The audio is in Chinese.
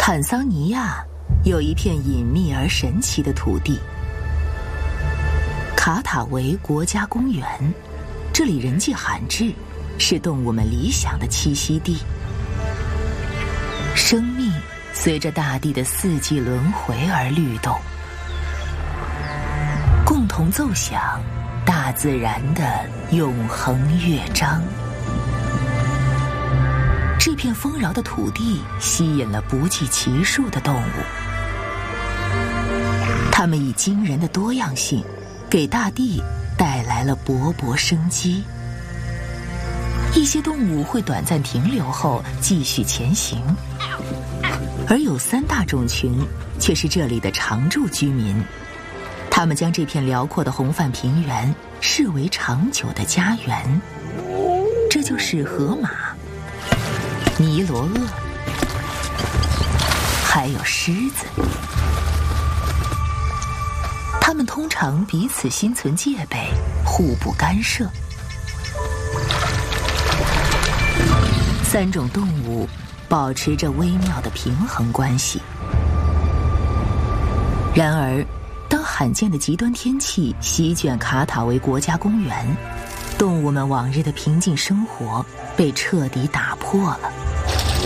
坦桑尼亚有一片隐秘而神奇的土地——卡塔维国家公园。这里人迹罕至，是动物们理想的栖息地。生命随着大地的四季轮回而律动，共同奏响大自然的永恒乐章。这片丰饶的土地吸引了不计其数的动物，它们以惊人的多样性给大地带来了勃勃生机。一些动物会短暂停留后继续前行，而有3大种群却是这里的常住居民。他们将这片辽阔的红泛平原视为长久的家园。这就是河马、尼罗鳄，还有狮子。它们通常彼此心存戒备，互不干涉。3种动物保持着微妙的平衡关系。然而，当罕见的极端天气席卷卡塔维国家公园，动物们往日的平静生活被彻底打破了。